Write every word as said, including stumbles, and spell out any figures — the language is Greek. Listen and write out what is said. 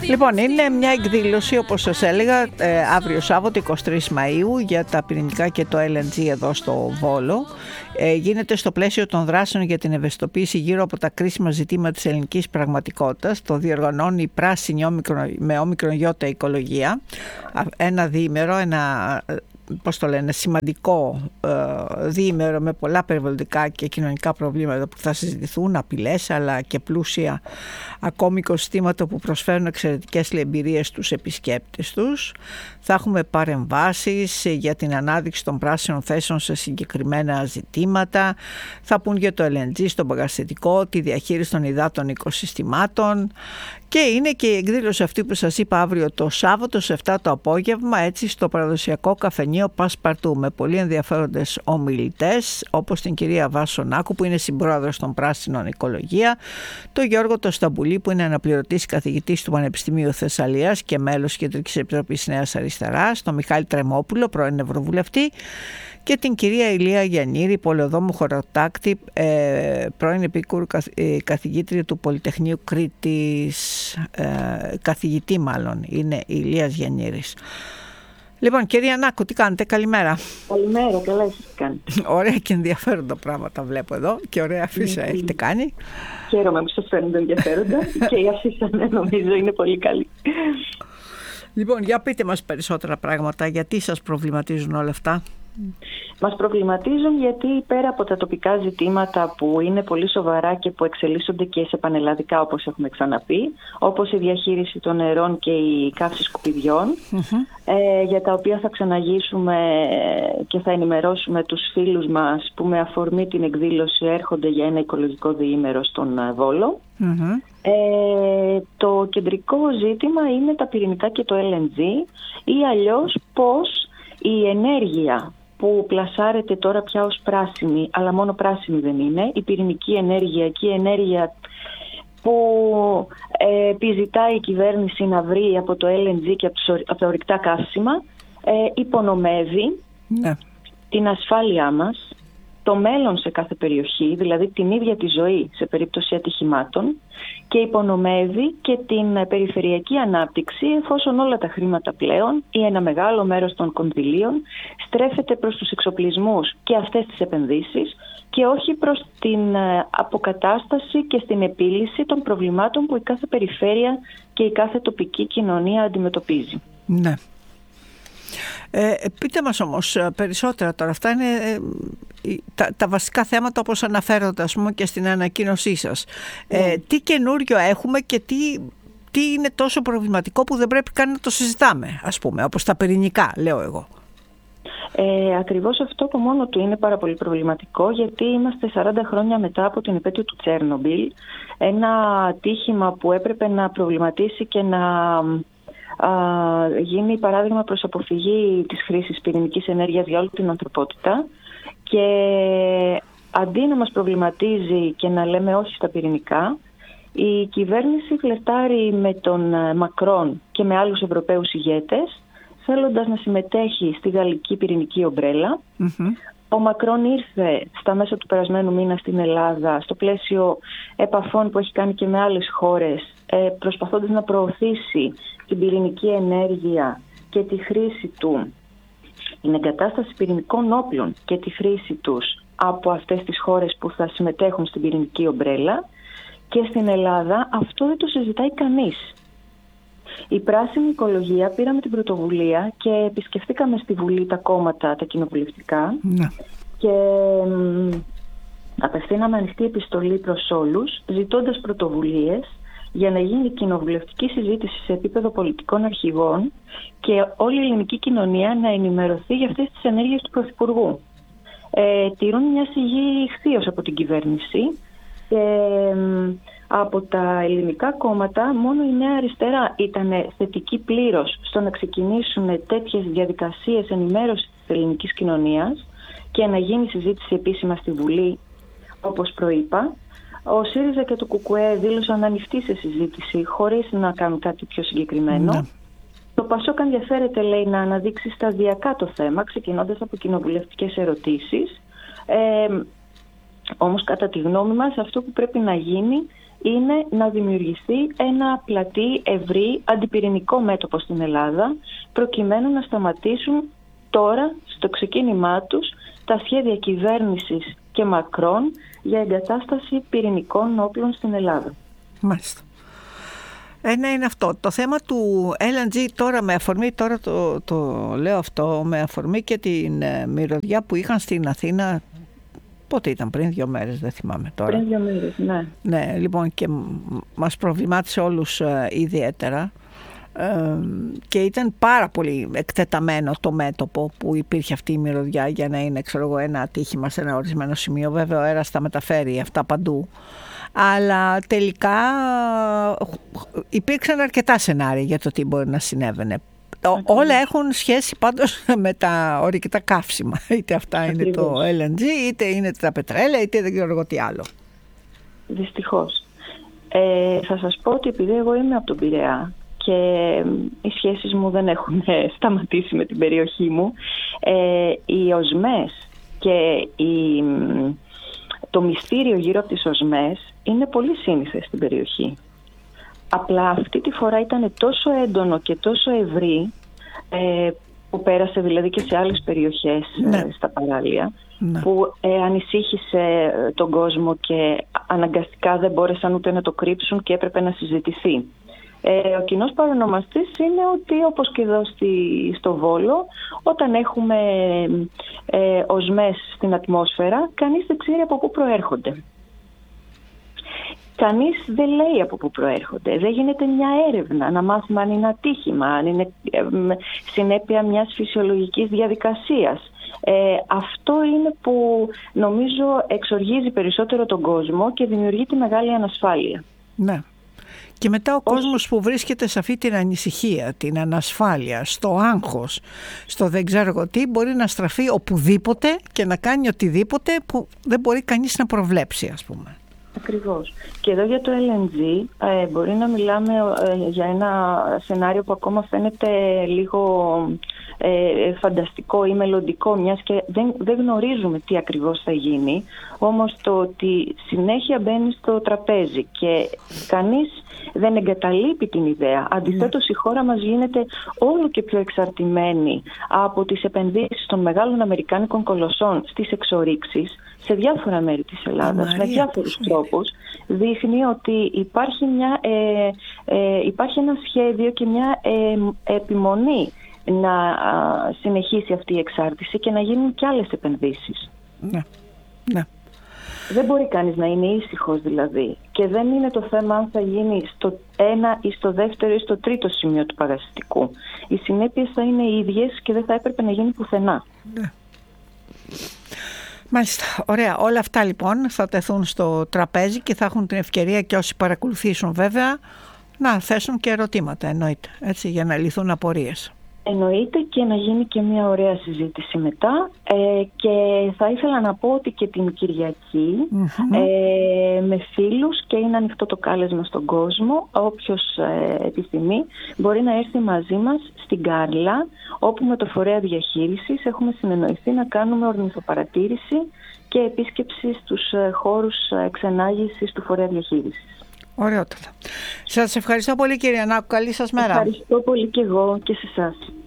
Λοιπόν, είναι μια εκδήλωση, όπως σας έλεγα, ε, αύριο Σάββατο εικοστή τρίτη Μαΐου για τα πυρηνικά και το ελ εν τζι εδώ στο Βόλο. Ε, γίνεται στο πλαίσιο των δράσεων για την ευαισθητοποίηση γύρω από τα κρίσιμα ζητήματα της ελληνικής πραγματικότητας. Το διοργανώνει η Πράσινη με όμικρον γιώτα οικολογία. Ένα διήμερο, ένα... πώς το λένε, σημαντικό ε, διήμερο με πολλά περιβαλλοντικά και κοινωνικά προβλήματα που θα συζητηθούν, απειλές αλλά και πλούσια ακόμη οικοσυστήματα που προσφέρουν εξαιρετικές εμπειρίες στους επισκέπτες τους. Θα έχουμε παρεμβάσεις για την ανάδειξη των πράσινων θέσεων σε συγκεκριμένα ζητήματα. Θα πούν για το ελ εν τζι στον παγκαστητικό, τη διαχείριση των υδάτων οικοσυστημάτων. Και είναι και η εκδήλωση αυτή που σας είπα αύριο το Σάββατο σε επτά το απόγευμα, έτσι στο παραδοσιακό καφενείο Πασπαρτού, με πολύ ενδιαφέροντες ομιλητές όπως την κυρία Βάσονάκου που είναι συμπρόεδρος των Πράσινων Οικολογία, τον Γιώργο το Σταμπουλή που είναι αναπληρωτής καθηγητής του Πανεπιστημίου Θεσσαλίας και μέλος Κεντρικής Επιτροπής Νέας Αριστεράς, τον Μιχάλη Τρεμόπουλο, πρώην Ευρωβουλευτή, και την κυρία Ηλία Γιαννήρη, πολεοδόμου χωροτάκτη, ε, πρώην επίκουρου καθηγήτρια του Πολυτεχνείου Κρήτης, ε, καθηγητή μάλλον είναι η Ηλίας Γιαννήρης. Λοιπόν, κυρία Νάκου, τι κάνετε, καλημέρα. Καλημέρα, καλά εσείς τι κάνετε. Ωραία και ενδιαφέροντα πράγματα βλέπω εδώ και ωραία αφίσα έχετε κάνει. Χαίρομαι που σας φαίνονται ενδιαφέροντα και η αφίσα νομίζω είναι πολύ καλή. Λοιπόν, για πείτε μας περισσότερα πράγματα, γιατί σας προβληματίζουν όλα αυτά. Μας προβληματίζουν γιατί πέρα από τα τοπικά ζητήματα που είναι πολύ σοβαρά και που εξελίσσονται και σε πανελλαδικά όπως έχουμε ξαναπεί, όπως η διαχείριση των νερών και η καύση σκουπιδιών, mm-hmm. ε, για τα οποία θα ξαναγήσουμε και θα ενημερώσουμε τους φίλους μας που με αφορμή την εκδήλωση έρχονται για ένα οικολογικό διήμερο στον Βόλο. Mm-hmm. Ε, το κεντρικό ζήτημα είναι τα πυρηνικά και το ελ εν τζι ή αλλιώς πώς η ενέργεια που πλασάρεται τώρα πια ως πράσινη, αλλά μόνο πράσινη δεν είναι, η πυρηνική ενέργεια και η ενέργεια που ε, επιζητάει η κυβέρνηση να βρει από το ελ εν τζι και από, τους, από τα ορυκτά καύσιμα, ε, υπονομεύει ναι. την ασφάλειά μας, το μέλλον σε κάθε περιοχή, δηλαδή την ίδια τη ζωή σε περίπτωση ατυχημάτων, και υπονομεύει και την περιφερειακή ανάπτυξη, εφόσον όλα τα χρήματα πλέον ή ένα μεγάλο μέρος των κονδυλίων στρέφεται προς τους εξοπλισμούς και αυτές τις επενδύσεις και όχι προς την αποκατάσταση και στην επίλυση των προβλημάτων που η κάθε περιφέρεια και η κάθε τοπική κοινωνία αντιμετωπίζει. Ναι. Ε, πείτε μας όμως περισσότερα τώρα. Αυτά είναι ε, τα, τα βασικά θέματα όπως αναφέρονται ας πούμε και στην ανακοίνωσή σας. Ε, mm. Τι καινούριο έχουμε και τι, τι είναι τόσο προβληματικό που δεν πρέπει καν να το συζητάμε, ας πούμε, όπως τα πυρηνικά, λέω εγώ. Ε, ακριβώς αυτό από μόνο του είναι πάρα πολύ προβληματικό, γιατί είμαστε σαράντα χρόνια μετά από την επέτειο του Τσέρνομπιλ, ένα ατύχημα που έπρεπε να προβληματίσει και να Uh, γίνει παράδειγμα προς αποφυγή της χρήσης πυρηνικής ενέργειας για όλη την ανθρωπότητα, και αντί να μας προβληματίζει και να λέμε όχι στα πυρηνικά, η κυβέρνηση φλερτάρει με τον Μακρόν και με άλλους Ευρωπαίους ηγέτες θέλοντας να συμμετέχει στη γαλλική πυρηνική ομπρέλα. Mm-hmm. Ο Μακρόν ήρθε στα μέσα του περασμένου μήνα στην Ελλάδα στο πλαίσιο επαφών που έχει κάνει και με άλλες χώρες, προσπαθώντας να προωθήσει την πυρηνική ενέργεια και τη χρήση του, την εγκατάσταση πυρηνικών όπλων και τη χρήση τους από αυτές τις χώρες που θα συμμετέχουν στην πυρηνική ομπρέλα, και στην Ελλάδα αυτό δεν το συζητάει κανείς. Η Πράσινη Οικολογία πήραμε την πρωτοβουλία και επισκεφτήκαμε στη Βουλή τα κόμματα, τα κοινοβουλευτικά, ναι. και μ, απευθύναμε ανοιχτή επιστολή προς όλους, ζητώντας πρωτοβουλίες για να γίνει κοινοβουλευτική συζήτηση σε επίπεδο πολιτικών αρχηγών και όλη η ελληνική κοινωνία να ενημερωθεί για αυτές τις ενέργειες του Πρωθυπουργού. Ε, τηρούν μια σιγή ηχθείως από την κυβέρνηση και ε, από τα ελληνικά κόμματα μόνο η Νέα Αριστερά ήταν θετική πλήρως στο να ξεκινήσουν τέτοιες διαδικασίες ενημέρωσης της ελληνικής κοινωνίας και να γίνει συζήτηση επίσημα στη Βουλή, όπως προείπα. Ο ΣΥΡΙΖΑ και το ΚΚΕ δήλωσαν ανοιχτή σε συζήτηση χωρίς να κάνουν κάτι πιο συγκεκριμένο. Ναι. Το ΠΑΣΟΚ ενδιαφέρεται, λέει, να αναδείξει σταδιακά το θέμα, ξεκινώντας από κοινοβουλευτικές ερωτήσεις. Ε, όμως, κατά τη γνώμη μας, αυτό που πρέπει να γίνει είναι να δημιουργηθεί ένα πλατή, ευρύ, αντιπυρηνικό μέτωπο στην Ελλάδα, προκειμένου να σταματήσουν τώρα, στο ξεκίνημά τους, τα σχέδια κυβέρνησης και Μακρόν για εγκατάσταση πυρηνικών όπλων στην Ελλάδα. Μάλιστα. Ένα είναι αυτό. Το θέμα του ελ εν τζι τώρα με αφορμή, τώρα το, το λέω αυτό, με αφορμή και την ε, μυρωδιά που είχαν στην Αθήνα, πότε ήταν, πριν δύο μέρες, δεν θυμάμαι τώρα. Πριν δύο μέρες, ναι. Ναι, λοιπόν, και μας προβλημάτισε όλους ε, ιδιαίτερα. Ε, και ήταν πάρα πολύ εκτεταμένο το μέτωπο που υπήρχε αυτή η μυρωδιά για να είναι, ξέρω εγώ, ένα ατύχημα σε ένα ορισμένο σημείο. Βέβαια ο αέρας τα μεταφέρει αυτά παντού, αλλά τελικά υπήρξαν αρκετά σενάρια για το τι μπορεί να συνέβαινε. Okay. Όλα έχουν σχέση πάντως με τα ορυκτά καύσιμα, είτε αυτά Ακριβώς. είναι το ελ εν τζι, είτε είναι τα πετρέλαια, είτε δεν ξέρω εγώ τι άλλο. Δυστυχώς. ε, θα σας πω ότι επειδή εγώ είμαι από τον Πειραιά και οι σχέσεις μου δεν έχουν σταματήσει με την περιοχή μου, ε, οι οσμές και οι, το μυστήριο γύρω από τις οσμές είναι πολύ σύνηθες στην περιοχή. Απλά αυτή τη φορά ήταν τόσο έντονο και τόσο ευρύ, ε, που πέρασε δηλαδή και σε άλλες περιοχές, ναι. ε, στα παράλια, ναι. που ε, ανησύχησε τον κόσμο και αναγκαστικά δεν μπόρεσαν ούτε να το κρύψουν και έπρεπε να συζητηθεί. Ε, ο κοινός παρονομαστής είναι ότι, όπως και εδώ στη, στο Βόλο, όταν έχουμε ε, οσμές στην ατμόσφαιρα, κανείς δεν ξέρει από πού προέρχονται. Κανείς δεν λέει από πού προέρχονται. Δεν γίνεται μια έρευνα να μάθουμε αν είναι ατύχημα, αν είναι ε, συνέπεια μιας φυσιολογικής διαδικασίας. Ε, αυτό είναι που νομίζω εξοργίζει περισσότερο τον κόσμο και δημιουργεί τη μεγάλη ανασφάλεια. Ναι. Και μετά ο Ως... κόσμος που βρίσκεται σε αυτή την ανησυχία, την ανασφάλεια, στο άγχος, στο δεν ξέρω εγώ τι, μπορεί να στραφεί οπουδήποτε και να κάνει οτιδήποτε που δεν μπορεί κανείς να προβλέψει, ας πούμε. Ακριβώς. Και εδώ για το ελ εν τζι ε, μπορεί να μιλάμε ε, για ένα σενάριο που ακόμα φαίνεται λίγο ε, φανταστικό ή μελλοντικό, μιας και δεν, δεν γνωρίζουμε τι ακριβώς θα γίνει. Όμως το ότι συνέχεια μπαίνει στο τραπέζι και κανείς δεν εγκαταλείπει την ιδέα. Αντιθέτως, η χώρα μας γίνεται όλο και πιο εξαρτημένη από τις επενδύσεις των μεγάλων αμερικάνικων κολοσσών στις εξορίξεις σε διάφορα μέρη της Ελλάδας, Μαρία, με διάφορους τρόπους. Δείχνει ότι υπάρχει, μια, ε, ε, υπάρχει ένα σχέδιο και μια ε, επιμονή να α, συνεχίσει αυτή η εξάρτηση και να γίνουν και άλλες επενδύσεις. Ναι, ναι. Δεν μπορεί κανείς να είναι ήσυχος δηλαδή. Και δεν είναι το θέμα αν θα γίνει στο ένα ή στο δεύτερο ή στο τρίτο σημείο του παγασιστικού. Οι συνέπειες θα είναι οι ίδιες και δεν θα έπρεπε να γίνει πουθενά. Ναι. Μάλιστα. Ωραία. Όλα αυτά λοιπόν θα τεθούν στο τραπέζι και θα έχουν την ευκαιρία και όσοι παρακολουθήσουν βέβαια να θέσουν και ερωτήματα, εννοείται, έτσι, για να λυθούν απορίες. Εννοείται, και να γίνει και μια ωραία συζήτηση μετά, ε, και θα ήθελα να πω ότι και την Κυριακή mm-hmm. ε, με φίλους, και είναι ανοιχτό το κάλεσμα στον κόσμο, όποιος ε, επιθυμεί μπορεί να έρθει μαζί μας στην Κάρλα, όπου με το φορέα διαχείρισης έχουμε συνεννοηθεί να κάνουμε ορνηθοπαρατήρηση και επίσκεψη στους ε, χώρους εξενάγησης του φορέα διαχείρισης. Ωραιότατα. Σας ευχαριστώ πολύ, κυρία Νάκου. Καλή σας μέρα. Ευχαριστώ πολύ και εγώ και σε εσάς.